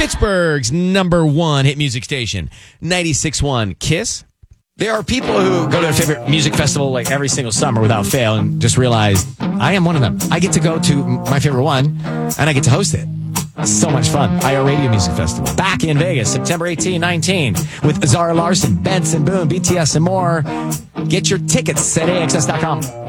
Pittsburgh's #1 hit music station, 96.1 KISS. There are people who go to their favorite music festival like every single summer without fail and just realize I am one of them. I get to go to my favorite one and I get to host it. It's so much fun. iHeartRadio Music Festival. Back in Vegas, September 18, 19 with Zara Larson, Benson Boone, BTS, and more. Get your tickets at AXS.com.